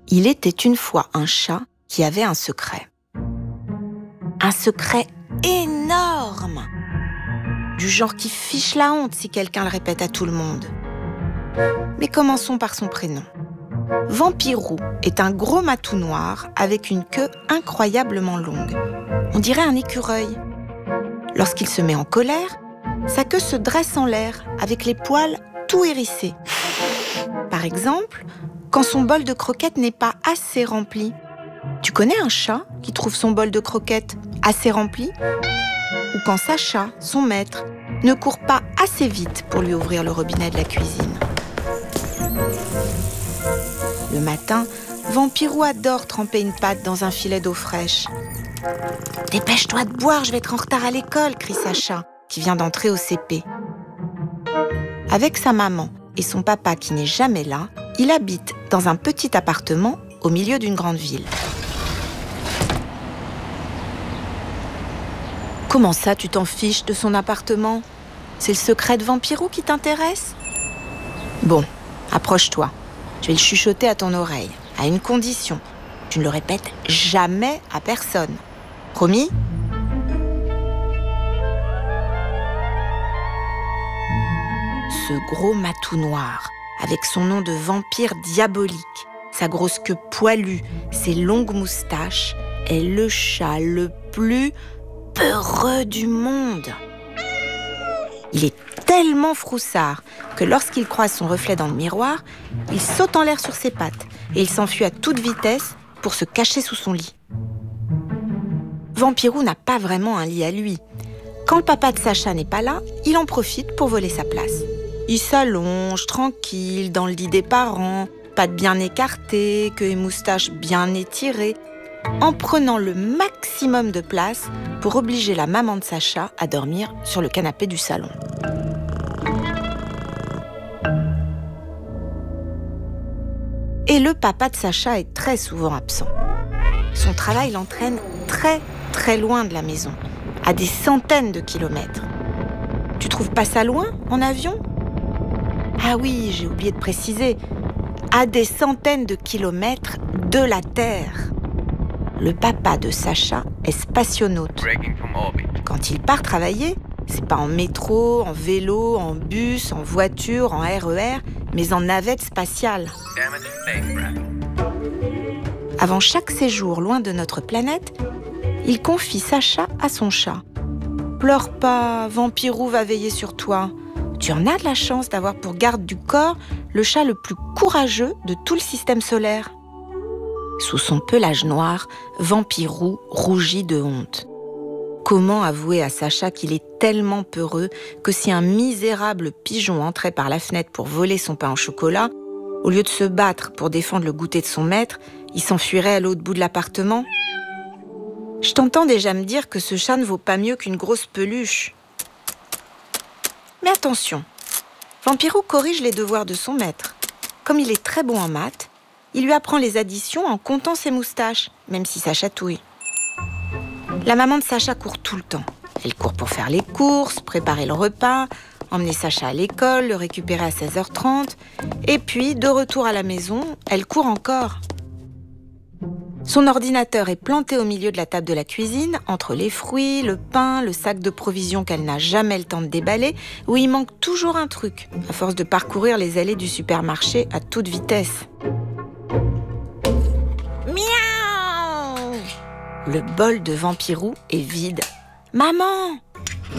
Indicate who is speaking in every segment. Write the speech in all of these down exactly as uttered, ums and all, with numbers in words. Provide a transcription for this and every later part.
Speaker 1: Il était une fois un chat qui avait un secret. Un secret énorme, du genre qui fiche la honte si quelqu'un le répète à tout le monde. Mais commençons par son prénom. Vampirou est un gros matou noir avec une queue incroyablement longue. On dirait un écureuil. Lorsqu'il se met en colère, sa queue se dresse en l'air avec les poils tout hérissés. Par exemple, quand son bol de croquettes n'est pas assez rempli. Tu connais un chat qui trouve son bol de croquettes assez rempli ? Ou quand Sacha, son maître, ne court pas assez vite pour lui ouvrir le robinet de la cuisine. Le matin, Vampirou adore tremper une patte dans un filet d'eau fraîche. « Dépêche-toi de boire, je vais être en retard à l'école !» crie Sacha, qui vient d'entrer au C P. Avec sa maman et son papa qui n'est jamais là, il habite dans un petit appartement au milieu d'une grande ville. Comment ça, tu t'en fiches de son appartement ? C'est le secret de Vampirou qui t'intéresse ? Bon, approche-toi. Je vais le chuchoter à ton oreille, à une condition. Tu ne le répètes jamais à personne. Promis ? Ce gros matou noir, avec son nom de vampire diabolique, sa grosse queue poilue, ses longues moustaches, est le chat le plus peureux du monde. Il est tellement froussard que lorsqu'il croise son reflet dans le miroir, il saute en l'air sur ses pattes et il s'enfuit à toute vitesse pour se cacher sous son lit. Vampirou n'a pas vraiment un lit à lui. Quand le papa de Sacha n'est pas là, il en profite pour voler sa place. Il s'allonge tranquille dans le lit des parents, pattes bien écartées, queue et moustache bien étirées, en prenant le maximum de place pour obliger la maman de Sacha à dormir sur le canapé du salon. Et le papa de Sacha est très souvent absent. Son travail l'entraîne très très loin de la maison, à des centaines de kilomètres. Tu trouves pas ça loin, en avion ? Ah oui, j'ai oublié de préciser, à des centaines de kilomètres de la Terre. Le papa de Sacha est spationaute. Quand il part travailler, c'est pas en métro, en vélo, en bus, en voiture, en R E R, mais en navette spatiale. Avant chaque séjour loin de notre planète, il confie Sacha à son chat. « Pleure pas, Vampirou va veiller sur toi. Tu en as de la chance d'avoir pour garde du corps le chat le plus courageux de tout le système solaire. » Sous son pelage noir, Vampirou rougit de honte. Comment avouer à Sacha qu'il est tellement peureux que si un misérable pigeon entrait par la fenêtre pour voler son pain au chocolat, au lieu de se battre pour défendre le goûter de son maître, il s'enfuirait à l'autre bout de l'appartement ? Je t'entends déjà me dire que ce chat ne vaut pas mieux qu'une grosse peluche. Mais attention, Vampirou corrige les devoirs de son maître. Comme il est très bon en maths, il lui apprend les additions en comptant ses moustaches, même si ça chatouille. La maman de Sacha court tout le temps. Elle court pour faire les courses, préparer le repas, emmener Sacha à l'école, le récupérer à seize heures trente. Et puis, de retour à la maison, elle court encore. Son ordinateur est planté au milieu de la table de la cuisine, entre les fruits, le pain, le sac de provisions qu'elle n'a jamais le temps de déballer, où il manque toujours un truc, à force de parcourir les allées du supermarché à toute vitesse. Miaou ! Le bol de Vampirou est vide. Maman ! What ?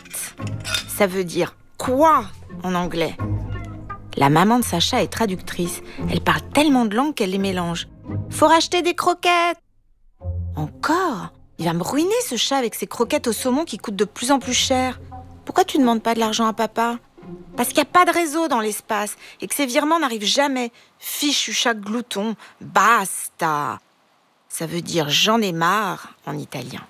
Speaker 1: Ça veut dire quoi en anglais. La maman de Sacha est traductrice. Elle parle tellement de langues qu'elle les mélange. Faut racheter des croquettes. Encore ? Il va me ruiner ce chat avec ses croquettes au saumon qui coûtent de plus en plus cher. Pourquoi tu ne demandes pas de l'argent à papa ? Parce qu'il n'y a pas de réseau dans l'espace et que ces virements n'arrivent jamais. Fichu chat glouton, basta. Ça veut dire j'en ai marre en italien.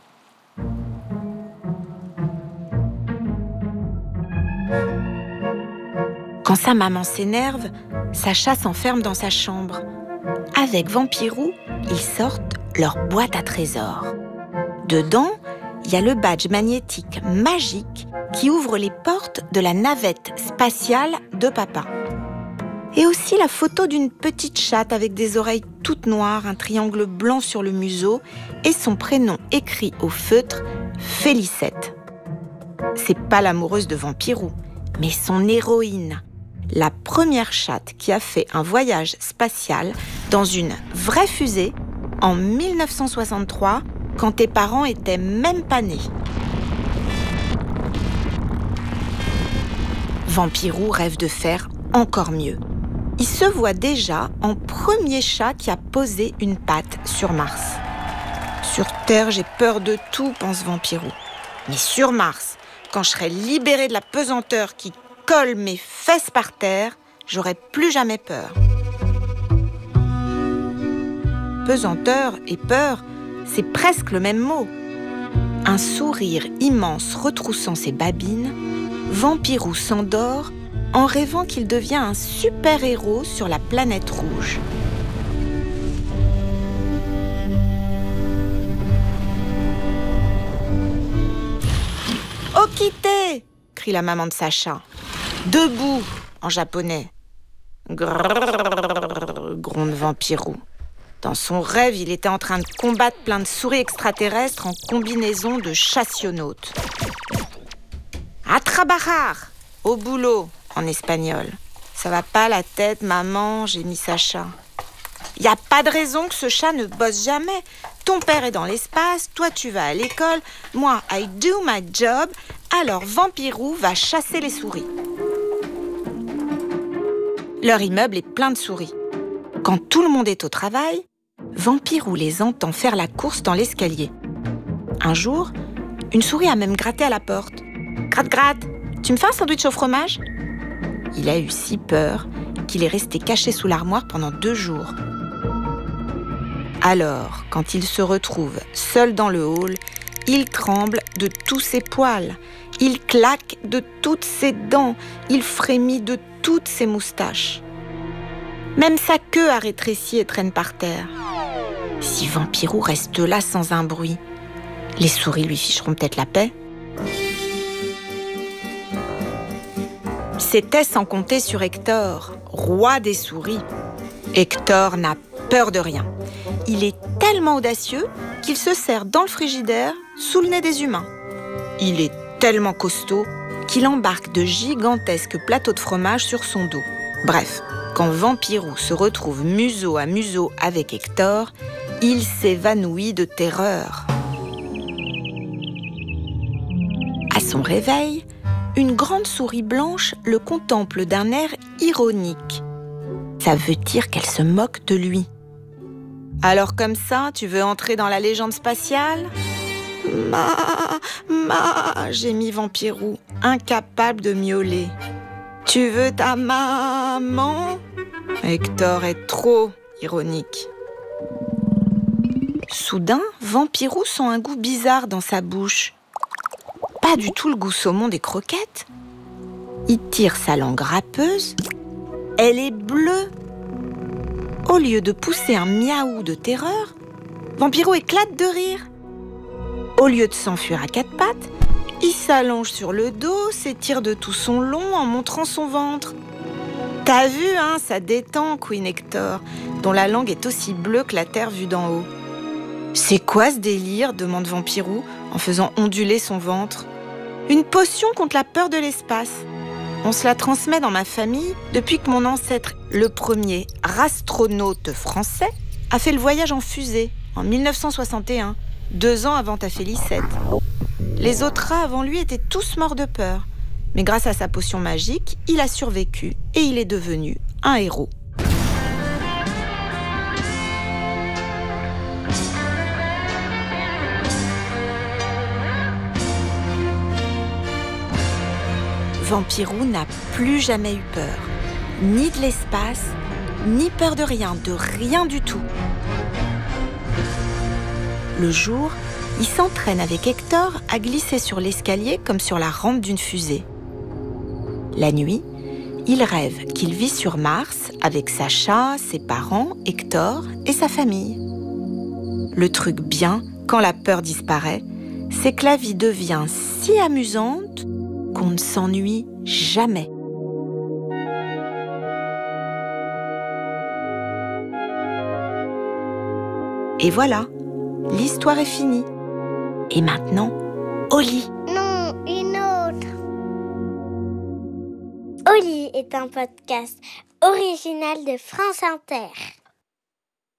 Speaker 1: Quand sa maman s'énerve, Sacha s'enferme dans sa chambre. Avec Vampirou, ils sortent leur boîte à trésors. Dedans, il y a le badge magnétique magique qui ouvre les portes de la navette spatiale de papa. Et aussi la photo d'une petite chatte avec des oreilles toutes noires, un triangle blanc sur le museau et son prénom écrit au feutre, Félicette. C'est pas l'amoureuse de Vampirou, mais son héroïne. La première chatte qui a fait un voyage spatial dans une vraie fusée en mille neuf cent soixante-trois, quand tes parents étaient même pas nés. Vampirou rêve de faire encore mieux. Il se voit déjà en premier chat qui a posé une patte sur Mars. Sur Terre, j'ai peur de tout, pense Vampirou. Mais sur Mars, quand je serai libéré de la pesanteur qui colle mes fesses par terre, j'aurai plus jamais peur. Pesanteur et peur, c'est presque le même mot. Un sourire immense retroussant ses babines, Vampirou s'endort en rêvant qu'il devient un super-héros sur la planète rouge. Okite, crie la maman de Sacha. Debout, en japonais. Grrr, gronde Vampirou. Dans son rêve, il était en train de combattre plein de souris extraterrestres en combinaison de chassionautes. Atrabajar, au boulot, en espagnol. Ça va pas la tête, maman, gémit Sacha. Y a pas de raison que ce chat ne bosse jamais. Ton père est dans l'espace, toi tu vas à l'école, moi I do my job, alors Vampirou va chasser les souris. Leur immeuble est plein de souris. Quand tout le monde est au travail, Vampirou les entend faire la course dans l'escalier. Un jour, une souris a même gratté à la porte. « Gratte, gratte, tu me fais un sandwich au fromage ?» Il a eu si peur qu'il est resté caché sous l'armoire pendant deux jours. Alors, quand il se retrouve seul dans le hall, il tremble de tous ses poils, il claque de toutes ses dents, il frémit de toutes ses moustaches. Même sa queue a rétréci et traîne par terre. Si Vampirou reste là sans un bruit, les souris lui ficheront peut-être la paix. C'était sans compter sur Hector, roi des souris. Hector n'a peur de rien. Il est tellement audacieux qu'il se sert dans le frigidaire sous le nez des humains. Il est tellement costaud qu'il embarque de gigantesques plateaux de fromage sur son dos. Bref, quand Vampirou se retrouve museau à museau avec Hector, il s'évanouit de terreur. À son réveil, une grande souris blanche le contemple d'un air ironique. Ça veut dire qu'elle se moque de lui. Alors comme ça, tu veux entrer dans la légende spatiale ? Ma, ma, gémit Vampirou, incapable de miauler. Tu veux ta maman ? Hector est trop ironique. Soudain, Vampirou sent un goût bizarre dans sa bouche. Pas du tout le goût saumon des croquettes. Il tire sa langue râpeuse. Elle est bleue. Au lieu de pousser un miaou de terreur, Vampirou éclate de rire. Au lieu de s'enfuir à quatre pattes, il s'allonge sur le dos, s'étire de tout son long en montrant son ventre. T'as vu, hein, ça détend, Queen Hector, dont la langue est aussi bleue que la terre vue d'en haut. C'est quoi ce délire ? Demande Vampirou en faisant onduler son ventre. Une potion contre la peur de l'espace. On se la transmet dans ma famille depuis que mon ancêtre, le premier astronaute français, a fait le voyage en fusée en mille neuf cent soixante et un, deux ans avant ta Félicette. Les autres rats avant lui étaient tous morts de peur. Mais grâce à sa potion magique, il a survécu et il est devenu un héros. Vampirou n'a plus jamais eu peur, ni de l'espace, ni peur de rien, de rien du tout. Le jour, il s'entraîne avec Hector à glisser sur l'escalier comme sur la rampe d'une fusée. La nuit, il rêve qu'il vit sur Mars avec Sacha, ses parents, Hector et sa famille. Le truc bien, quand la peur disparaît, c'est que la vie devient si amusante qu'on ne s'ennuie jamais. Et voilà, l'histoire est finie. Et maintenant, au lit.
Speaker 2: Non, une autre. Au lit est un podcast original de France Inter.